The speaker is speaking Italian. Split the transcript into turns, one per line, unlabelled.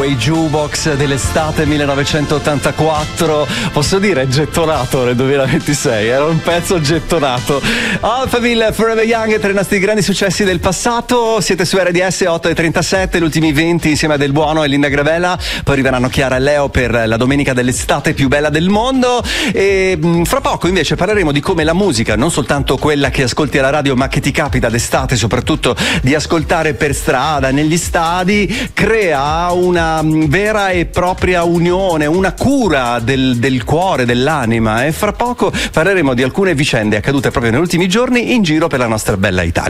quei jukebox dell'estate 1984, posso dire gettonato nel 2026, era un pezzo gettonato. Alphaville, Forever Young, tra i nostri grandi successi del passato. Siete su RDS 8:37, gli ultimi 20 insieme a Del Buono e Linda Gravella, poi arriveranno Chiara e Leo per la domenica dell'estate più bella del mondo, e fra poco invece parleremo di come la musica, non soltanto quella che ascolti alla radio ma che ti capita d'estate soprattutto di ascoltare per strada, negli stadi, crea una vera e propria unione, una cura del cuore, dell'anima, e fra poco parleremo di alcune vicende accadute proprio negli ultimi giorni in giro per la nostra bella Italia.